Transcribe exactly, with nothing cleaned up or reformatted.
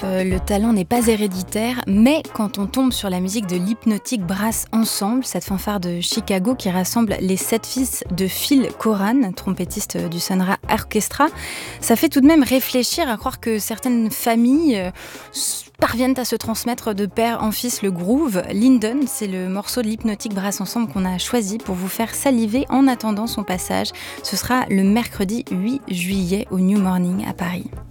Euh, le talent n'est pas héréditaire, mais quand on tombe sur la musique de l'Hypnotic Brass Ensemble, cette fanfare de Chicago qui rassemble les sept fils de Phil Coran, trompettiste du Sun Ra Orchestra, ça fait tout de même réfléchir à croire que certaines familles euh, parviennent à se transmettre de père en fils le groove. Linden, c'est le morceau de l'Hypnotic Brass Ensemble qu'on a choisi pour vous faire saliver en attendant son passage. Ce sera le mercredi huit juillet au New Morning à Paris.